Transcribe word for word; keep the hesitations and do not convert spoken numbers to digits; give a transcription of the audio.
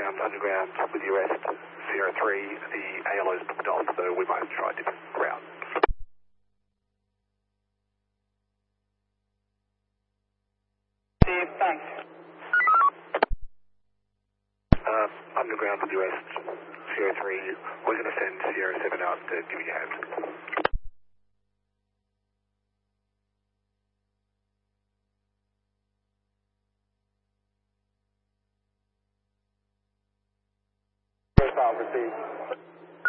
ground, underground with your rest, Sierra three, the A L O's booked off, so we might try a different route. Steve, thanks. Uh, underground with your rest, Sierra three, we're going to send Sierra seven out to give you a hand. First off, received.